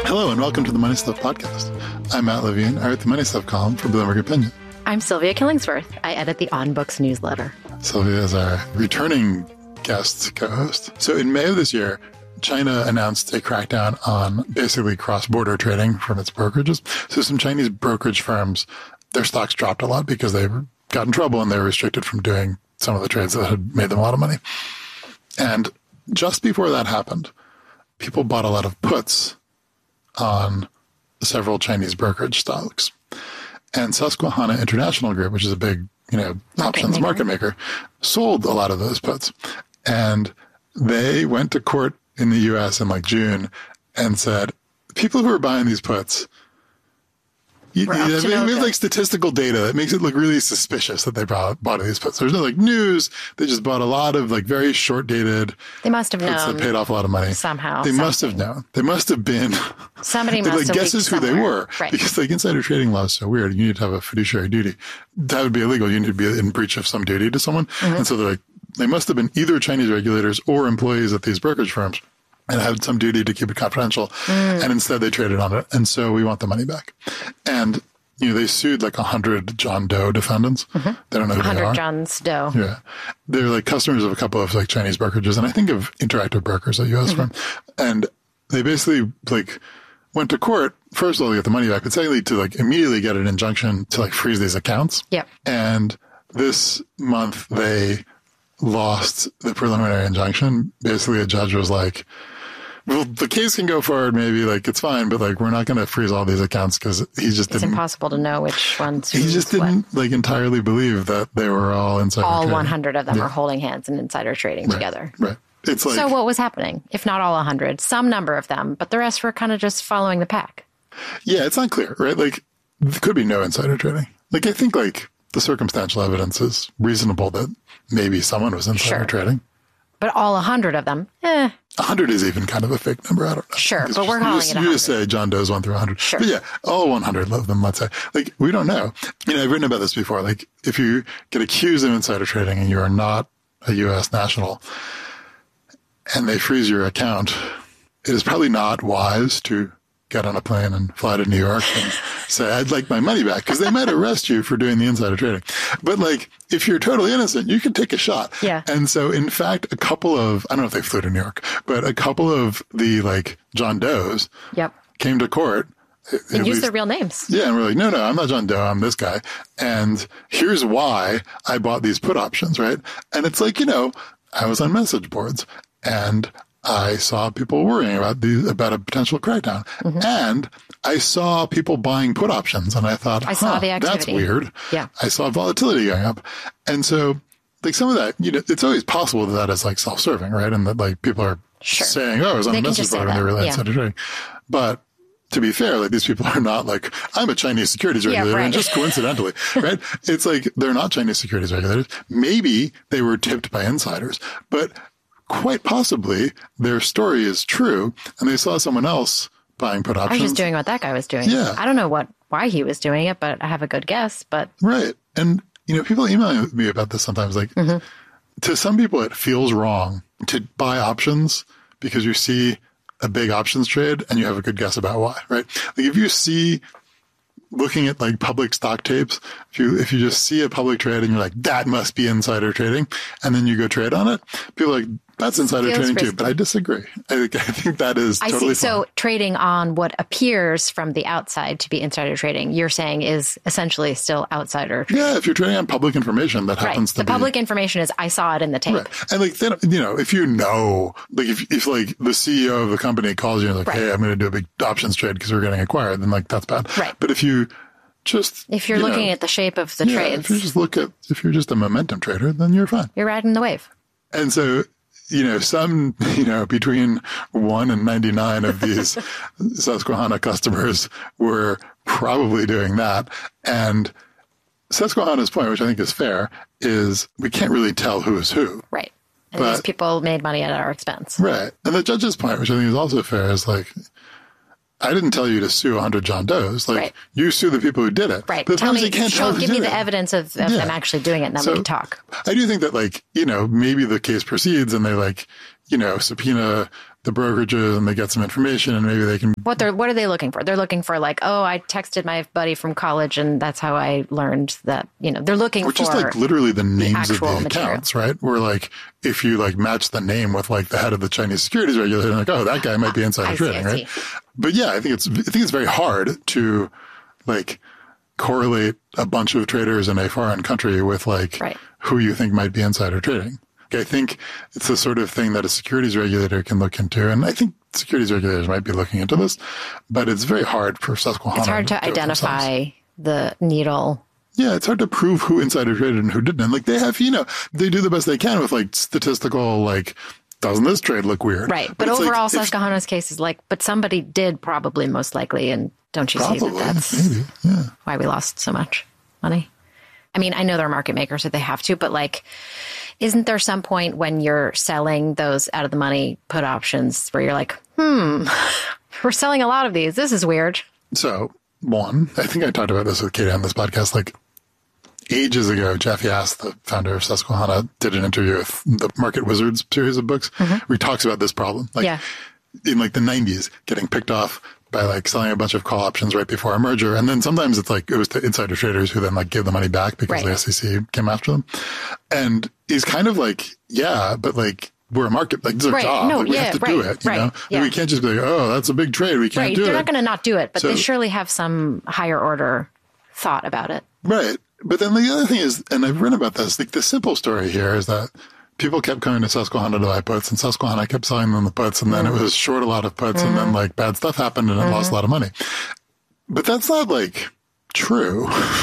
Hello and welcome to the Money Stuff Podcast. I'm Matt Levine. I write the Money Stuff column for Bloomberg Opinion. I'm Sylvia Killingsworth. I edit the On Books newsletter. Sylvia is our returning guest co-host. So in May of this year, China announced a crackdown on basically cross-border trading from its brokerages. So some Chinese brokerage firms, their stocks dropped a lot because they got in trouble and they were restricted from doing some of the trades that had made them a lot of money. And just before that happened, people bought a lot of puts on several Chinese brokerage stocks. And Susquehanna International Group, which is a big, options market maker, sold a lot of those puts. And they went to court in the U.S. in June and said, people who are buying these puts, we have statistical data that makes it look really suspicious that they bought these puts. There's no news. They just bought a lot of very short dated. They must have known. That paid off a lot of money. Somehow. They must have known. They must have been. Somebody must have guesses who somewhere. They were. Right. Because insider trading law is so weird. You need to have a fiduciary duty. That would be illegal. You need to be in breach of some duty to someone. Mm-hmm. And so they're they must have been either Chinese regulators or employees at these brokerage firms and had some duty to keep it confidential. And instead they traded on it. And so we want the money back. And they sued 100 John Doe defendants. Mm-hmm. They don't know who they are. 100 John's Doe. Yeah. They're customers of a couple of Chinese brokerages. And I think of Interactive Brokers, a U.S. firm. And they basically went to court, first of all, to get the money back, but secondly, to immediately get an injunction to freeze these accounts. Yep. And this month they lost the preliminary injunction. Basically, a judge was well, the case can go forward, maybe, it's fine, but we're not going to freeze all these accounts because it's impossible to know which ones. He just didn't entirely believe that they were all insider all trading. 100 of them are holding hands and insider trading together. Right. It's so what was happening? If not all 100, some number of them, but the rest were kind of just following the pack. Yeah, it's not clear, right? There could be no insider trading. I think the circumstantial evidence is reasonable that maybe someone was insider trading. But all 100 of them, 100 is even kind of a fake number. I don't know. Sure, but we're calling it 100. You just say John Doe's 1 through 100. Sure. But yeah, all 100 of them, let's say. We don't know. I've written about this before. If you get accused of insider trading and you are not a U.S. national and they freeze your account, it is probably not wise to get on a plane and fly to New York and say, I'd like my money back, because they might arrest you for doing the insider trading. But if you're totally innocent, you can take a shot. Yeah. And so in fact, a couple of, I don't know if they flew to New York, but a couple of the John Does came to court. And used their real names. Yeah. And we're no, I'm not John Doe. I'm this guy. And here's why I bought these put options. Right. And it's I was on message boards and I saw people worrying about a potential crackdown. Mm-hmm. And I saw people buying put options. And I thought, I saw the activity. That's weird. Yeah. I saw volatility going up. And so some of that, it's always possible that is self-serving, right? And that people are saying, I was on a message board and they really insider trading. But to be fair, these people are not I'm a Chinese securities regulator, and just coincidentally, right? It's they're not Chinese securities regulators. Maybe they were tipped by insiders, but quite possibly their story is true and they saw someone else buying put options. I was just doing what that guy was doing. Yeah. I don't know why he was doing it, but I have a good guess. But right. And, people email me about this sometimes. To some people, it feels wrong to buy options because you see a big options trade and you have a good guess about why, right? If you see, looking at public stock tapes, if you just see a public trade and you're that must be insider trading, and then you go trade on it, people are that's insider trading risky too. But I disagree. I think that is totally fine. So trading on what appears from the outside to be insider trading, you're saying is essentially still outsider trading. Yeah, if you're trading on public information that happens to be. The public information is, I saw it in the tape. Right. And if if the CEO of the company calls you and hey, I'm going to do a big options trade because we're getting acquired, then that's bad. Right. But if you if you're looking at the shape of the trades. If you're just a momentum trader, then you're fine. You're riding the wave. And so, some, between 1 and 99 of these Susquehanna customers were probably doing that. And Susquehanna's point, which I think is fair, is we can't really tell who is who. Right. And these people made money at our expense. Right. And the judge's point, which I think is also fair, is I didn't tell you to sue 100 John Does. You sue the people who did it. Right. But give me the evidence of them actually doing it, and then we can talk. I do think that, maybe the case proceeds and they, subpoena the brokerages and they get some information and maybe they can. What are they looking for? They're looking for like, oh, I texted my buddy from college and that's how I learned that, they're looking for. Which is like literally the names of the material. accounts, right? Where like, if you like match the name with like the head of the Chinese securities regulator, like, oh, that guy might be insider trading, right? But yeah, I think it's very hard to like correlate a bunch of traders in a foreign country with like who you think might be insider trading. I think it's the sort of thing that a securities regulator can look into. And I think securities regulators might be looking into this, but it's very hard for Susquehanna. It's hard to identify the needle. Yeah, it's hard to prove who insider traded and who didn't. And like they have, they do the best they can with like statistical, like, doesn't this trade look weird? Right. But overall, like, Susquehanna's case is like, but somebody did probably most likely. And don't you see that that's why we lost so much money? I mean, I know they're market makers, so they have to, but like, isn't there some point when you're selling those out of the money put options where you're like, we're selling a lot of these. This is weird. So one, I think I talked about this with Katie on this podcast, like ages ago, Jeff Yass, the founder of Susquehanna, did an interview with the Market Wizards series of books where he talks about this problem. Like in like the 90s, getting picked off by like selling a bunch of call options right before a merger. And then sometimes it's like, it was the insider traders who then like gave the money back because the SEC came after them. And he's kind of like, yeah, but like we're a market, like this is our job. No, like, we have to do it, you know? Yeah. We can't just be like, oh, that's a big trade. We can't do it. They're not going to not do it, but they surely have some higher order thought about it. Right. But then the other thing is, and I've written about this, like the simple story here is that people kept coming to Susquehanna to buy puts, and Susquehanna kept selling them the puts, and then it was short a lot of puts, and then like bad stuff happened, and it lost a lot of money. But that's not like true.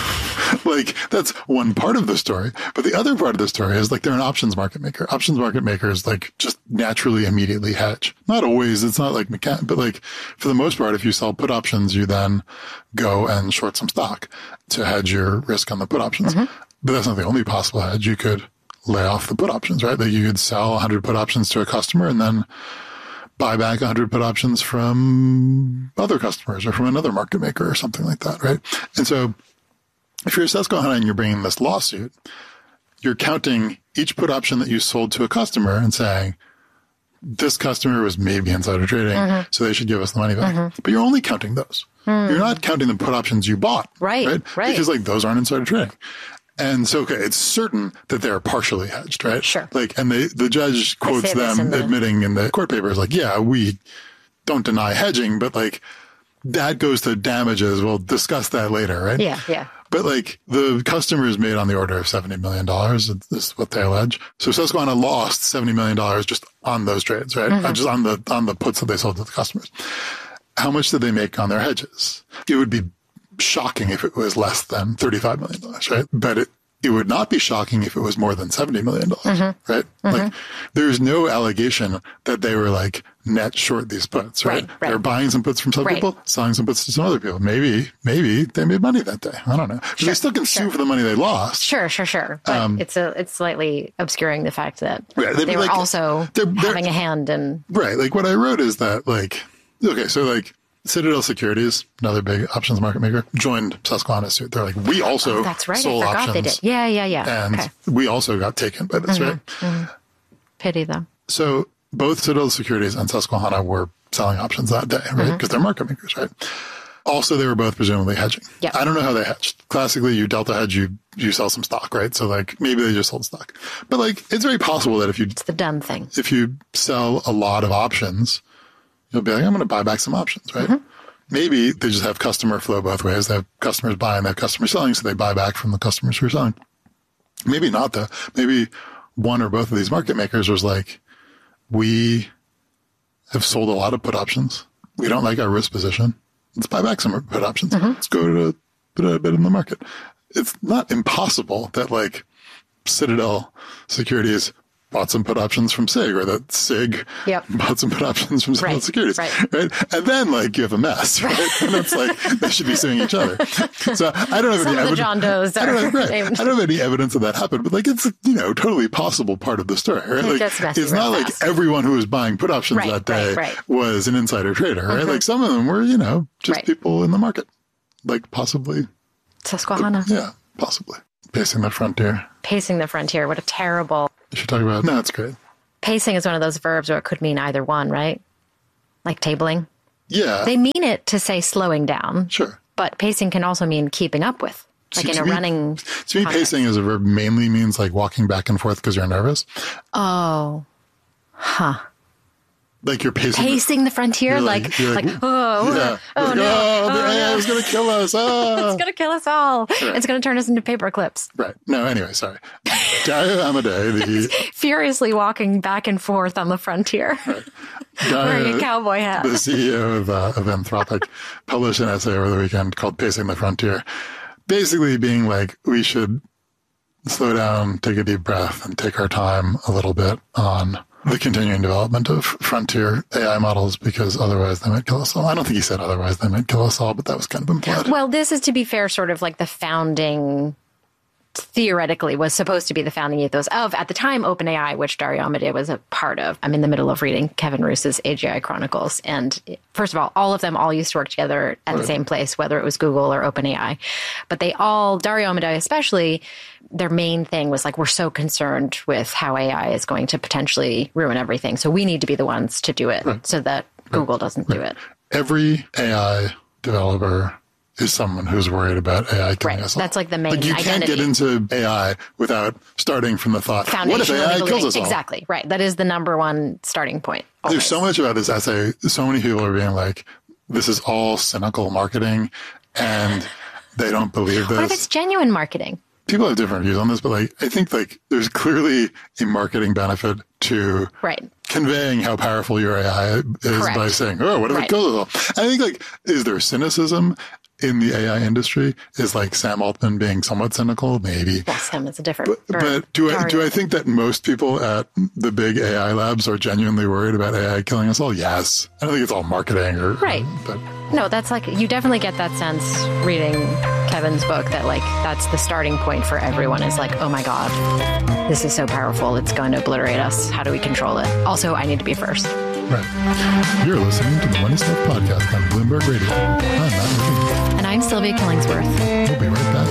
Like that's one part of the story. But the other part of the story is like they're an options market maker. Options market makers like just naturally immediately hedge. Not always. It's not like but like for the most part, if you sell put options, you then go and short some stock to hedge your risk on the put options. But that's not the only possible hedge. You could lay off the put options, right? That you could sell 100 put options to a customer and then buy back 100 put options from other customers or from another market maker or something like that, right? And so if you're Susquehanna and you're bringing this lawsuit, you're counting each put option that you sold to a customer and saying, this customer was maybe insider trading, so they should give us the money back. But you're only counting those. You're not counting the put options you bought. Right. Because like those aren't insider trading. And so, okay, it's certain that they're partially hedged, right? Sure. Like, and the judge quotes them admitting in the court papers, like, yeah, we don't deny hedging, but like that goes to damages. We'll discuss that later, right? Yeah. But like the customer is made on the order of $70 million. This is what they allege. So Susquehanna lost $70 million just on those trades, right? Just on the puts that they sold to the customers. How much did they make on their hedges? It would be shocking if it was less than $35 million, right? But it would not be shocking if it was more than $70 million, right? Like there's no allegation that they were like net short these puts, right? They're buying some puts from some people, selling some puts to some other people. Maybe they made money that day. I don't know. But they still can sue for the money they lost. Sure. But it's slightly obscuring the fact that they were also having a hand in. Right. Like what I wrote is that like, okay, so like, Citadel Securities, another big options market maker, joined Susquehanna's suit. They're like, we also sold options. They did. Yeah. And we also got taken by this, right? Pity them. So both Citadel Securities and Susquehanna were selling options that day, right? Because they're market makers, right? Also, they were both presumably hedging. Yep. I don't know how they hedged. Classically, you delta hedge, you sell some stock, right? So like maybe they just sold stock. But like it's very possible that it's the dumb thing. If you sell a lot of options, you'll be like, I'm going to buy back some options, right? Maybe they just have customer flow both ways. They have customers buying, they have customers selling, so they buy back from the customers who are selling. Maybe not, though. Maybe one or both of these market makers was like, we have sold a lot of put options. We don't like our risk position. Let's buy back some put options. Let's go to put a bit in the market. It's not impossible that like Citadel Securities bought some put options from SIG, or that SIG bought some put options from Citadel Securities, right? And then like you have a mess, right? And it's like they should be suing each other. So I don't have any evidence. John Does I don't have any evidence of that happened, but like it's totally possible part of the story, right? Like it's not like everyone who was buying put options that day was an insider trader, right? Like some of them were, just people in the market, like possibly Susquehanna. Yeah, possibly pacing the frontier. Pacing the frontier. What a terrible. You should talk about. No, it's great. Pacing is one of those verbs where it could mean either one, right? like tabling. Yeah. They mean it to say slowing down. Sure. But pacing can also mean keeping up with, like in a running. To me, pacing as a verb mainly means like walking back and forth because you're nervous. Oh. Huh. Like you're pacing. Pacing the frontier, oh, yeah. no. Oh, the AI is going to kill us. Oh. It's going to kill us all. Right. It's going to turn us into paper clips. Right. No, anyway, sorry. Dario Amodei, furiously walking back and forth on the frontier. Right. Wearing a cowboy hat. The CEO of Anthropic published an essay over the weekend called Pacing the Frontier, basically being like, we should slow down, take a deep breath, and take our time a little bit on the continuing development of frontier AI models, because otherwise they might kill us all. I don't think he said otherwise they might kill us all, but that was kind of implied. Well, this is, to be fair, sort of like the founding, theoretically, was supposed to be the founding ethos of, at the time, OpenAI, which Dario Amodei was a part of. I'm in the middle of reading Kevin Roos's AGI Chronicles. And first of all of them used to work together at the same place, whether it was Google or OpenAI. But they all, Dario Amodei especially, their main thing was like, we're so concerned with how AI is going to potentially ruin everything. So we need to be the ones to do it so that Google doesn't do it. Every AI developer is someone who's worried about AI killing us all. That's like the main identity. You can't get into AI without starting from the thought, what if AI kills us all? Exactly, right. That is the number one starting point. Always. There's so much about this essay. So many people are being like, this is all cynical marketing, and they don't believe this. What if it's genuine marketing? People have different views on this, but like, I think like there's clearly a marketing benefit to conveying how powerful your AI is by saying, oh, what if it kills us all? I think like, is there cynicism in the AI industry? Is like Sam Altman being somewhat cynical? Maybe. Well, Sam is a different. But do I think that most people at the big AI labs are genuinely worried about AI killing us all? Yes. I don't think it's all marketing but no, that's like, you definitely get that sense reading Kevin's book that like, that's the starting point for everyone is like, oh my God, this is so powerful. It's going to obliterate us. How do we control it? Also, I need to be first. Right. You're listening to the Money Stuff Podcast on Bloomberg Radio. I'm Matt Levine. And I'm Sylvia Killingsworth. We'll be right back.